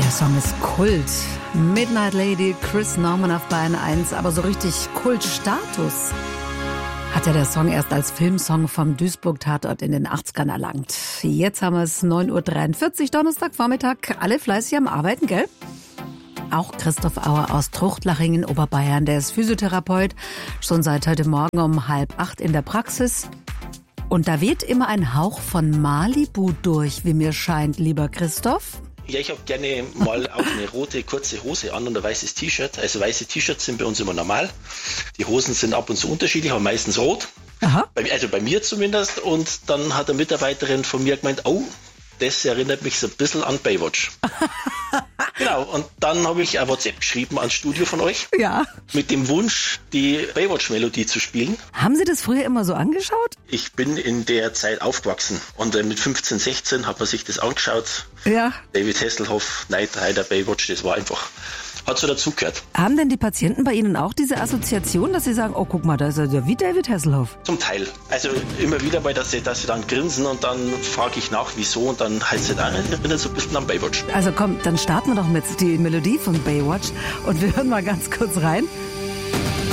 Der Song ist Kult. Midnight Lady, Chris Norman auf Bayern 1, aber so richtig Kultstatus hat ja der Song erst als Filmsong vom Duisburg-Tatort in den 80ern erlangt. Jetzt haben wir es 9.43 Uhr, Donnerstagvormittag. Alle fleißig am Arbeiten, gell? Auch Christoph Auer aus Truchtlaching in Oberbayern, der ist Physiotherapeut, schon seit heute Morgen um 7:30 in der Praxis. Und da weht immer ein Hauch von Malibu durch, wie mir scheint, lieber Christoph. Ja, ich habe gerne mal auch eine rote kurze Hose an und ein weißes T-Shirt. Also weiße T-Shirts sind bei uns immer normal. Die Hosen sind ab und zu unterschiedlich, aber meistens rot. Aha. Also bei mir zumindest. Und dann hat eine Mitarbeiterin von mir gemeint, oh, das erinnert mich so ein bisschen an Baywatch. Genau, und dann habe ich ein WhatsApp geschrieben ans Studio von euch. Ja. Mit dem Wunsch, die Baywatch-Melodie zu spielen. Haben Sie das früher immer so angeschaut? Ich bin in der Zeit aufgewachsen und mit 15, 16 hat man sich das angeschaut. Ja. David Hasselhoff, Knight Rider, Baywatch, das war einfach, hat so dazugehört. Haben denn die Patienten bei Ihnen auch diese Assoziation, dass sie sagen, oh guck mal, da ist er ja wie David Hasselhoff? Zum Teil. Also immer wieder mal, dass sie dann grinsen und dann frage ich nach, wieso und dann heißt es dann, ich bin so ein bisschen am Baywatch. Also komm, dann starten wir doch mit die Melodie von Baywatch und wir hören mal ganz kurz rein.